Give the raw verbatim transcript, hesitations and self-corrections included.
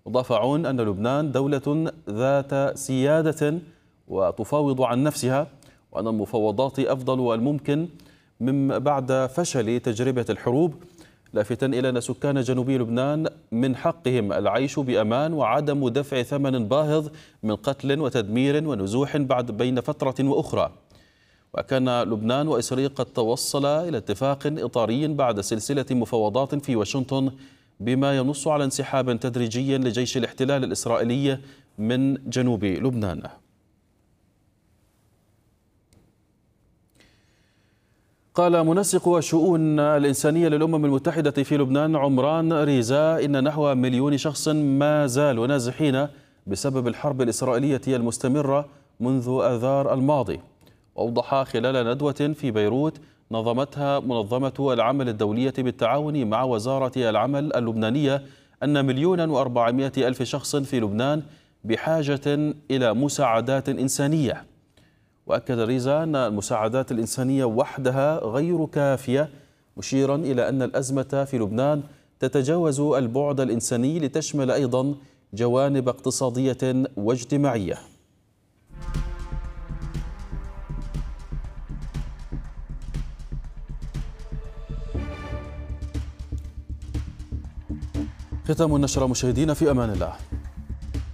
أضاف عون أن لبنان دولة ذات سيادة وتفاوض عن نفسها، وأن المفاوضات أفضل الممكن من بعد فشل تجربة الحروب، لافتا إلى أن سكان جنوب لبنان من حقهم العيش بأمان وعدم دفع ثمن باهظ من قتل وتدمير ونزوح بعد بين فترة وأخرى. وكان لبنان وإسرائيل قد توصلا إلى اتفاق إطاري بعد سلسلة مفاوضات في واشنطن بما ينص على انسحاب تدريجي لجيش الاحتلال الإسرائيلي من جنوب لبنان. قال منسق الشؤون الإنسانية للأمم المتحدة في لبنان عمران ريزا إن نحو مليون شخص ما زالوا نازحين بسبب الحرب الإسرائيلية المستمرة منذ آذار الماضي. وأوضح خلال ندوة في بيروت نظمتها منظمة العمل الدولية بالتعاون مع وزارة العمل اللبنانية أن مليونا وأربعمائة ألف شخص في لبنان بحاجة إلى مساعدات إنسانية. وأكد ريزا أن المساعدات الإنسانية وحدها غير كافية، مشيرا إلى أن الأزمة في لبنان تتجاوز البعد الإنساني لتشمل أيضا جوانب اقتصادية واجتماعية. ختام النشرة مشاهدينا، في أمان الله.